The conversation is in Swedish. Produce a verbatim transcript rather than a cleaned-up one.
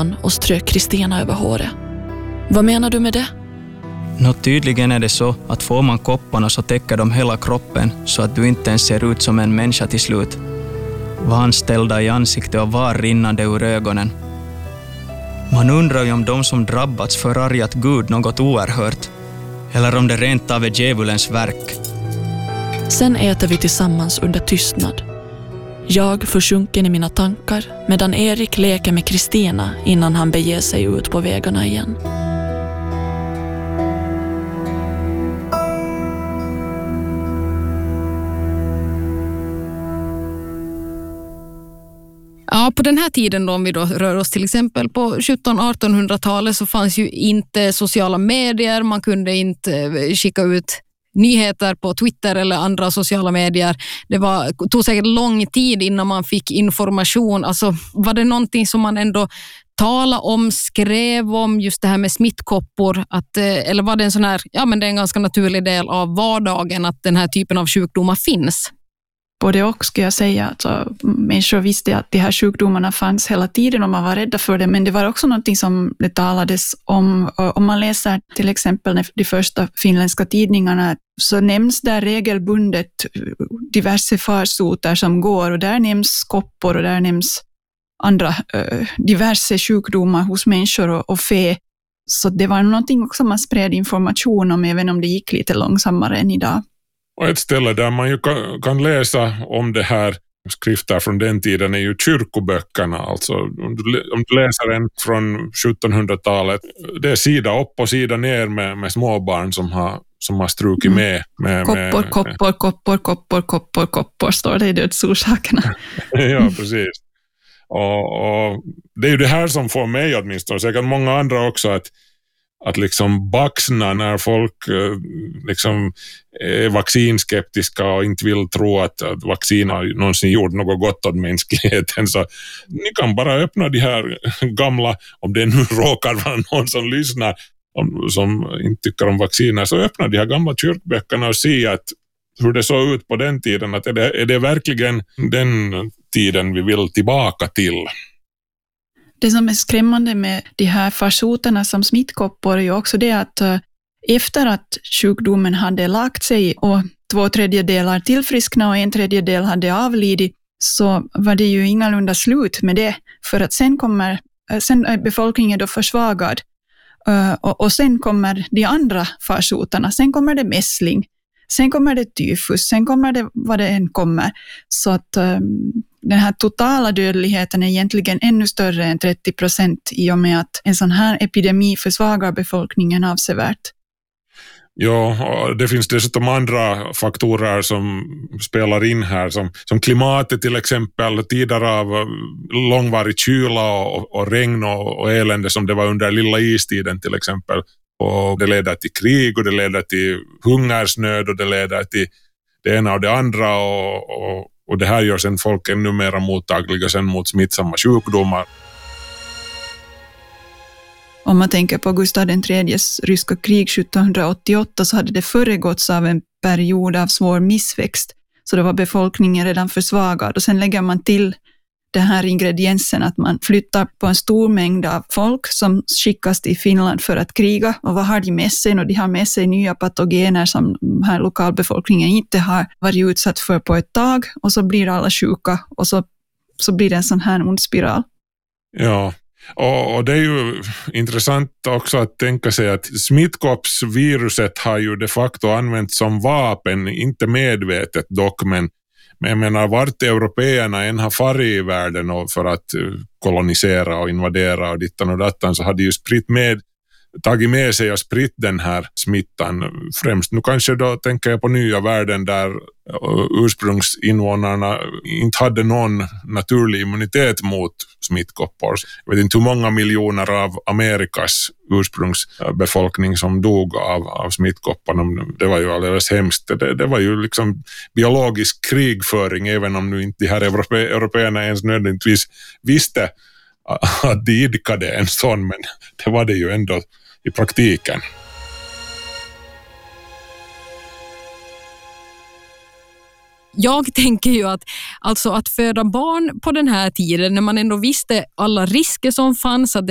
han och strök Kristina över håret. Vad menar du med det? Nå, tydligen är det så att får man kopparna så täcker de hela kroppen så att du inte ens ser ut som en människa till slut. Vanställda i ansiktet och var rinnande ur ögonen. Man undrar ju om de som drabbats förargat Gud något oerhört. Eller om det rent av är djävulens verk. Sen äter vi tillsammans under tystnad. Jag försjunken i mina tankar medan Erik leker med Kristina innan han beger sig ut på vägarna igen. Ja, på den här tiden då, om vi då rör oss till exempel på sjuttonhundra-artonhundratalet så fanns ju inte sociala medier. Man kunde inte skicka ut nyheter på Twitter eller andra sociala medier. Det var, tog säkert lång tid innan man fick information. Alltså, var det någonting som man ändå talade om, skrev om, just det här med smittkoppor? Att, eller var det en sån här, ja men det är en ganska naturlig del av vardagen att den här typen av sjukdomar finns? Både och ska jag säga. Alltså, människor visste att de här sjukdomarna fanns hela tiden och man var rädda för det. Men det var också någonting som det talades om. Om man läser till exempel de första finländska tidningarna så nämns där regelbundet diverse farsoter som går. Och där nämns koppor och där nämns andra diverse sjukdomar hos människor och, och fe. Så det var någonting också man spred information om även om det gick lite långsammare än idag. Och ett ställe där man ju kan, kan läsa om det här skrifter från den tiden är ju kyrkoböckerna. Alltså om du, om du läser en från sjuttonhundratalet, det är sida upp och sida ner med, med småbarn som har, som har strukit mm. med, med... Koppor, med, koppor, koppor, koppor, koppor, koppor står det i dödsorsakerna. Ja, precis. Och, och det är ju det här som får mig åtminstone, säkert många andra också, att att liksom baxna när folk liksom är vaccinskeptiska och inte vill tro att, att vaccin har någonsin gjort något gott åt mänskligheten. Så ni kan bara öppna de här gamla, om det nu råkar vara någon som lyssnar om, som inte tycker om vacciner, så öppna de här gamla kyrkböckerna och se att hur det såg ut på den tiden. Att är, det, är det verkligen den tiden vi vill tillbaka till? Det som är skrämmande med de här farsoterna som smittkoppor är ju också det att efter att sjukdomen hade lagt sig och två tredjedelar tillfriskna och en tredjedel hade avlidit så var det ju ingalunda slut med det. För att sen kommer sen är befolkningen då försvagad och, och sen kommer de andra farsoterna. Sen kommer det mässling, sen kommer det tyfus, sen kommer det vad det än kommer. Så att den här totala dödligheten är egentligen ännu större än trettio procent i och med att en sån här epidemi försvagar befolkningen avsevärt. Ja, det finns dessutom andra faktorer som spelar in här, som, som klimatet till exempel, tider av långvarig kyla och, och regn och, och elände som det var under lilla istiden till exempel. Och det leder till krig och det leder till hungersnöd och det leder till det ena och det andra och, och Och det här gör sen folk ännu mer mottagliga sen mot smittsamma sjukdomar. Om man tänker på Gustav den tredjes ryska krig sjuttonhundraåttioåtta så hade det föregåtts av en period av svår missväxt. Så då var befolkningen redan försvagad och sen lägger man till den här ingrediensen att man flyttar på en stor mängd av folk som skickas till Finland för att kriga. Och vad har de med sig? Och de har med sig nya patogener som den här lokalbefolkningen inte har varit utsatt för på ett tag. Och så blir alla sjuka och så, så blir det en sån här ond spiral. Ja, och, och det är ju intressant också att tänka sig att smittkoppsviruset har ju de facto använts som vapen, inte medvetet dock, men Men jag menar, vart européerna än har farit i världen och för att kolonisera och invadera och dittan och dattan så hade ju spritt med, tagit med sig och spritt den här smittan. Främst nu kanske då tänker jag på nya världen där ursprungsinvånarna inte hade någon naturlig immunitet mot smittkoppor. Jag vet inte hur många miljoner av Amerikas ursprungsbefolkning som dog av, av smittkopparna. Det var ju alldeles hemskt. Det, det var ju liksom biologisk krigföring, även om nu inte de här europe, européerna ens nödvändigtvis visste att de idkade en sån, men det var det ju ändå i praktiken. Jag tänker ju att, alltså att föda barn på den här tiden när man ändå visste alla risker som fanns, att det